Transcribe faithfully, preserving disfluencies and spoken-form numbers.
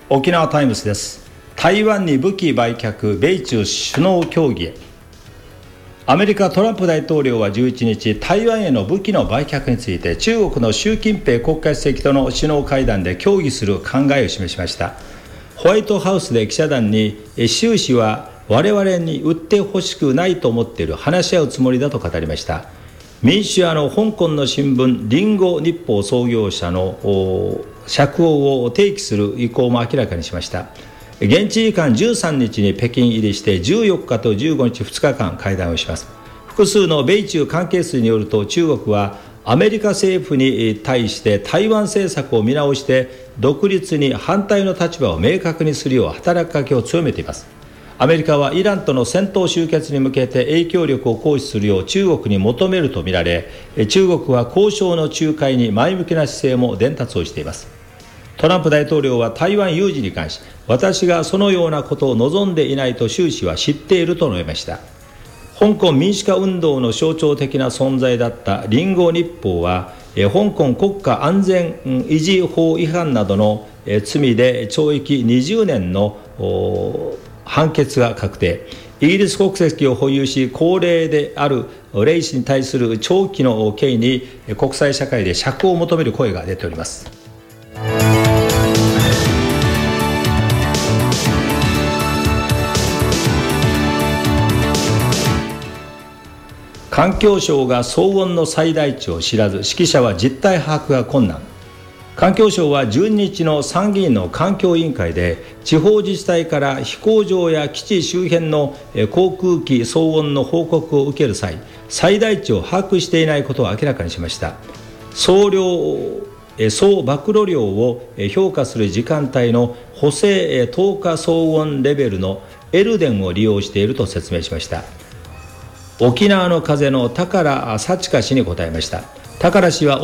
沖縄タイムズです。台湾に武器売却、米中首脳協議へ。アメリカトランプ大統領はじゅういちにち、台湾への武器の売却について中国の習近平国家主席との首脳会談で協議する考えを示しました。ホワイトハウスで記者団に、習氏は我々に売ってほしくないと思っている、話し合うつもりだと語りました。民主派の香港の新聞リンゴ日報創業者の釈放を提起する意向も明らかにしました。現地時間じゅうさんにちに北京入りしてじゅうよっかとじゅうごにちふつかかん会談をします。複数の米中関係筋によると、中国はアメリカ政府に対して台湾政策を見直して独立に反対の立場を明確にするよう働きかけを強めています。アメリカはイランとの戦闘終結に向けて影響力を行使するよう中国に求めるとみられ、中国は交渉の仲介に前向きな姿勢も伝達をしています。トランプ大統領は台湾有事に関し、私がそのようなことを望んでいないと習氏は知っていると述べました。香港民主化運動の象徴的な存在だったリンゴ日報は、香港国家安全維持法違反などの罪で懲役にじゅうねんの判決が確定。イギリス国籍を保有し高齢であるレイ氏に対する長期の刑に国際社会で釈放を求める声が出ております。環境省が騒音の最大値を知らず、識者は実態把握が困難。環境省はじゅうににちの参議院の環境委員会で、地方自治体から飛行場や基地周辺の航空機騒音の報告を受ける際、最大値を把握していないことを明らかにしました。総量総暴露量を評価する時間帯の補正透過騒音レベルのエルデンを利用していると説明しました。沖縄の風の高良幸香氏に答えました。高良氏は